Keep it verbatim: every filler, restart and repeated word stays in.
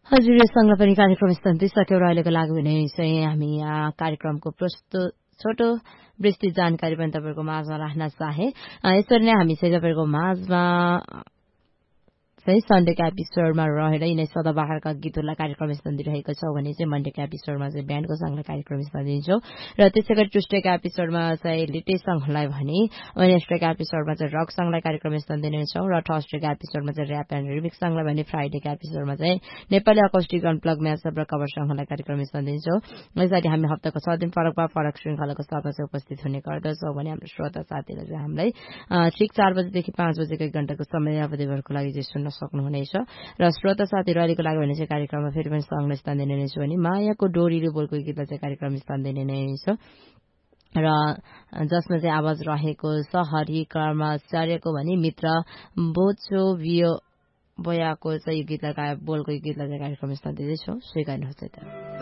हजुर यो सँगै पनि कार्यक्रम सकिसक्यो र अहिलेको लागि भने चाहिँ हामी यहाँ कार्यक्रमको प्रस्तुत छोटो विस्तृत जानकारी पनि तपाईँको माझमा राख्न चाहे। यसरी नै हामी चाहिँ तपाईँको माझमा चाहिँ सन्डेका एपिसोडमा रहेर यिनै सदाबहारका गीतहरूलाई कार्यक्रम स्थान दिइरहेको छौँ भने चाहिँ मन्डेका एपिसोडमा चाहिँ बिहानको सङ्घलाई कार्यक्रम स्थान दिन्छौँ र त्यसै गरी ट्युस्डेका एपिसोडमा चाहिँ लेटेस्ट सङ्घलाई भने वेडनेसडेका एपिसोडमा चाहिँ रक सङ्घलाई कार्यक्रम स्थान दिनेछौँ र थर्सडेका एपिसोडमा चाहिँ ऱ्याप एन्ड रिमिक्स सङ्घलाई भने फ्राइडेका एपिसोडमा चाहिँ नेपाली अकोस्टिक अनप्लग म्याचअप र कभर सङ्घलाई कार्यक्रम स्थान दिन्छौँ। यसरी हामी हप्ताको छ दिन फरकमा फरक श्रृङ्खलाको साथमा चाहिँ उपस्थित हुने गर्दछौँ भने हाम्रो श्रोता साथीहरूले चाहिँ हामीलाई ठिक चार बजेदेखि पाँच बजेको एक घण्टाको समय अवधिभरको लागि चाहिँ सुन्न सक्नुहुनेछ र श्रोता साथीहरू अहिलेको लागि भने चाहिँ कार्यक्रममा फेरि पनि सङ्घ स्थान दिने नै छु भने मायाको डोरीले बोलको गीतलाई चाहिँ कार्यक्रम स्थान दिने नै छ र जसमा चाहिँ आवाज रहेको छ हरि कर्माचार्यको भने मित्र बोचो बियो बोयाको चाहिँ यो गीतलाई बोलको गीतलाई चाहिँ कार्यक्रम स्थान दिँदैछौँ। स्वीकार्नुहोस्।